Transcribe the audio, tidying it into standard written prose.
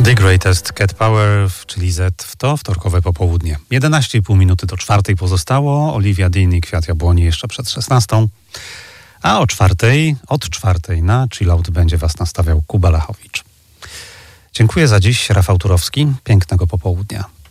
The Greatest Cat Power, czyli Z w to wtorkowe popołudnie. 11,5 minuty do 4 pozostało. Olivia Dean i Kwiat Jabłoni jeszcze przed 16. A od 4 na Chillout będzie Was nastawiał Kuba Lachowicz. Dziękuję za dziś, Rafał Turowski. Pięknego popołudnia.